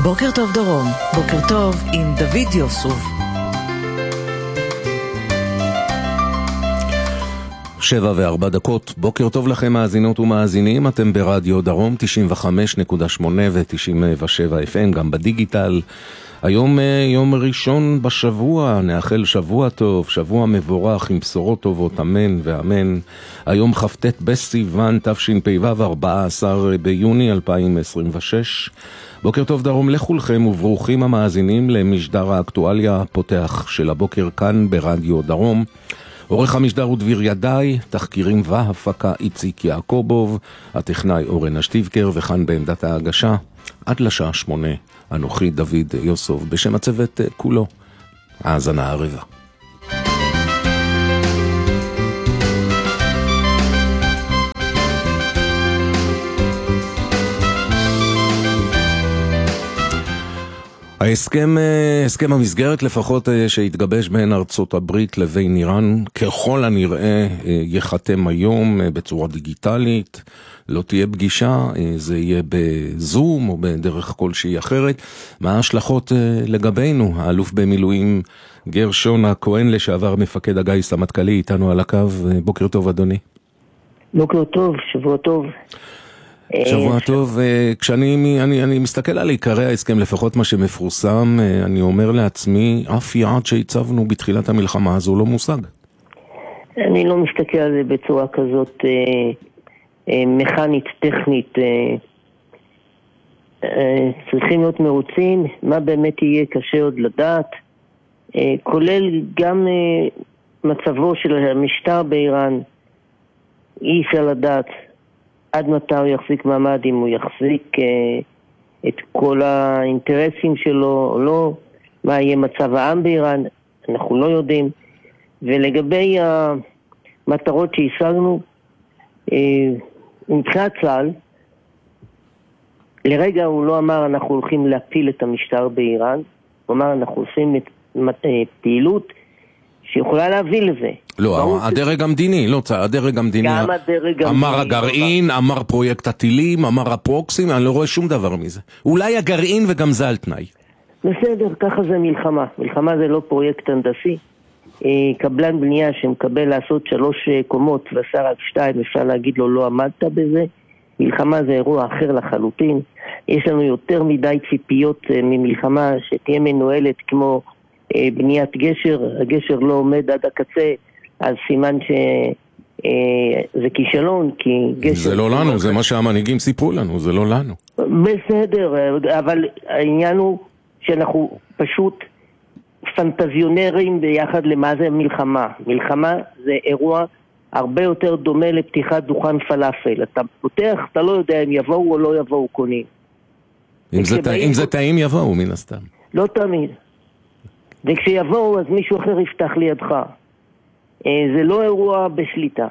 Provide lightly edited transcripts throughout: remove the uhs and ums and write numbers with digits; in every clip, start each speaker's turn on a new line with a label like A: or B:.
A: בוקר טוב דרום, בוקר טוב עם דוד יוסוב.
B: 7:04, בוקר טוב לכם מאזינות ומאזינים, אתם ברדיו דרום 95.8 ו-97 FM, גם בדיגיטל. היום יום ראשון בשבוע, נאחל שבוע טוב, שבוע מבורך עם בשורות טובות, אמן ואמן. היום כ"ט בסיוון תשפ"ו, 14 ביוני 2026. בוקר טוב דרום לכולכם וברוכים המאזינים למשדר האקטואליה הפותח של הבוקר כאן ברדיו דרום. עורך המשדר הוא דביר ידעי, תחקירים והפקה איציק יעקובוב, הטכנאי אורן אשטיבקר, וכאן בעמדת ההגשה עד לשעה 8 אנוכי דוד יוסוב בשם הצוות כולו. האזנה ערבה. הסכם המסגרת לפחות שהתגבש בין ארצות הברית לבין איראן ככל הנראה יחתם היום בצורה דיגיטלית, לא תהיה פגישה, זה יהיה בזום או בדרך כלשהי אחרת. מה ההשלכות לגבינו? האלוף במילואים גרשון הכהן לשעבר מפקד הגיס המטכ"לי איתנו על הקו. בוקר טוב אדוני.
C: בוקר טוב, שבוע טוב.
B: שבוע טוב. כשאני מסתכל על עיקרי ההסכם, לפחות מה שמפורסם, אני אומר לעצמי, אף יעד שהצבנו בתחילת המלחמה הזו לא מושג.
C: אני לא מסתכל על זה בצורה כזאת מכנית, טכנית. צריכים להיות מרוצים, מה באמת יהיה קשה עוד לדעת, כולל גם מצבו של המשטר באיראן, אי אפשר לדעת עד מתי הוא יחזיק מעמד, אם הוא יחזיק את כל האינטרסים שלו או לא, מה יהיה מצב העם באיראן, אנחנו לא יודעים. ולגבי המטרות שהשגנו, מבחינת צה"ל, לרגע הוא לא אמר אנחנו הולכים להפיל את המשטר באיראן, הוא אמר אנחנו עושים פעילות שיכולה להביא לזה.
B: לא, הדרג המדיני, לא, הדרג המדיני אמר הגרעין, אמר פרויקט הטילים, אמר הפרוקסים, אני לא רואה שום דבר מזה. אולי הגרעין וגם זה על תנאי.
C: בסדר, ככה זה מלחמה. מלחמה זה לא פרויקט הנדסי. קבלן בנייה שמקבל לעשות 3 קומות ועשה רק 2, אפשר להגיד לו לא עמדת בזה. מלחמה זה אירוע אחר לחלוטין. יש לנו יותר מדי ציפיות ממלחמה שתהיה מנוהלת כמו בניית גשר. הגשר לא עומד עד הקצה, אז סימן שזה כישלון, כי גשר...
B: זה לא לנו, זה מה שהמנהיגים סיפרו לנו, זה לא לנו.
C: בסדר, אבל העניין הוא שאנחנו פשוט פנטזיונרים ביחד למה זה מלחמה. מלחמה זה אירוע הרבה יותר דומה לפתיחת דוכן פלאפל. אתה פותח, אתה לא יודע אם יבואו או לא יבואו קונים.
B: אם זה טעים יבואו מן הסתם. לא
C: תמיד. וכשיבואו אז מישהו אחר יפתח לידך. זה לא אירוע בשליטה.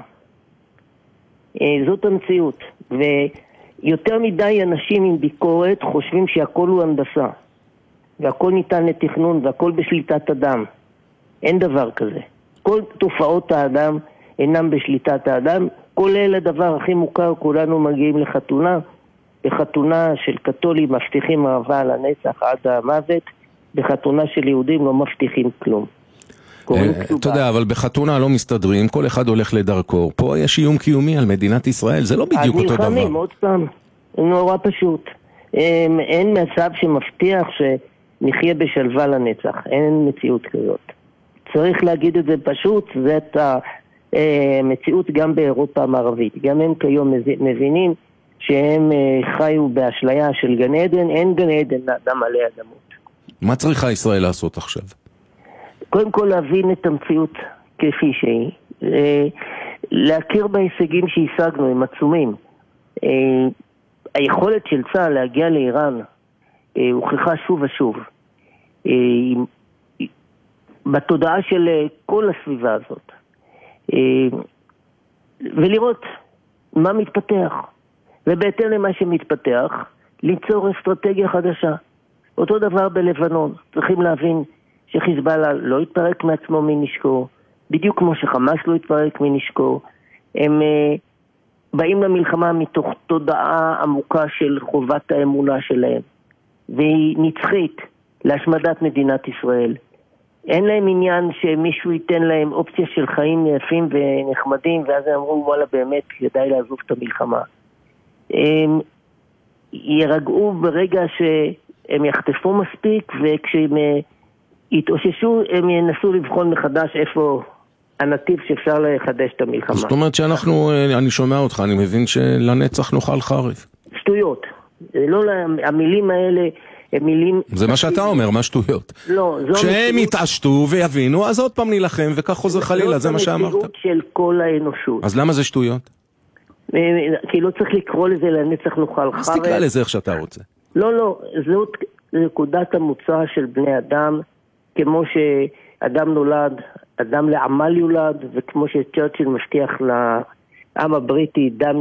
C: זאת המציאות. ויותר מדי אנשים עם ביקורת חושבים שהכל הוא הנדסה. והכל ניתן לתכנון והכל בשליטת אדם. אין דבר כזה. כל תופעות האדם אינם בשליטת האדם. כולל הדבר הכי מוכר, כולנו מגיעים לחתונה. בחתונה של קתולים מבטיחים אהבה על הנצח עד המוות. בחתונה של יהודים לא מבטיחים כלום.
B: אתה יודע, אבל בחתונה לא מסתדרים, כל אחד הולך לדרכו. פה יש איום קיומי על מדינת ישראל, זה לא בדיוק אותו דבר.
C: אז נלחמים, עוד פעם, נורא פשוט. אין מצב שמבטיח שנחיה בשלווה לנצח, אין מציאות כזאת. צריך להגיד את זה פשוט, זה את המציאות גם באירופה המערבית. גם הם כיום מבינים שהם חיו באשליה של גן עדן, אין גן עדן לאדם עלי אדמות.
B: מה צריכה ישראל לעשות עכשיו?
C: קודם כל להבין את המציאות כפי שהיא, להכיר בהישגים שהשגנו, הם עצומים. היכולת של צה"ל להגיע לאיראן הוכחה שוב ושוב. בתודעה של כל הסביבה הזאת. ולראות מה מתפתח. ובהתאם למה שמתפתח, ליצור אסטרטגיה חדשה. אותו דבר בלבנון. צריכים להבין שחיזבאללה לא יתפרק מעצמו מנשקו, בדיוק כמו שחמאס לא יתפרק מנשקו. הם באים למלחמה מתוך תודעה עמוקה של חובת האמונה שלהם. והיא נצחית להשמדת מדינת ישראל. אין להם עניין שמישהו ייתן להם אופציה של חיים יפים ונחמדים, ואז הם אמרו, וואלה, באמת, כדאי לעזוב את המלחמה. הם ירגעו ברגע שהם יחטפו מספיק, וכשהם יתאוששו, הם ינסו לבחון מחדש איפה הנתיב שאפשר לחדש את המלחמה.
B: זאת אומרת שאנחנו, אני שומע אותך, אני מבין שלנצח נאכל חריף.
C: שטויות. לא, המילים האלה הם מילים...
B: זה מה שאתה אומר, מה שטויות?
C: לא, זו...
B: כשהם יתעשתו ויבינו, אז עוד פעם נילחם, וכך חוזר חלילה, זה מה שאמרת.
C: זאת המציאות של כל האנושות.
B: אז למה זה שטויות?
C: כי לא צריך לקרוא לזה לנצח נאכל חרב.
B: אז תקרא לזה איך שאתה רוצה.
C: לא, זאת נקודת המוצא של בני אדם, כמו שאדם נולד, אדם לעמל יולד, וכמו שצ'רצ'יל משכיח לעם הבריטי, דם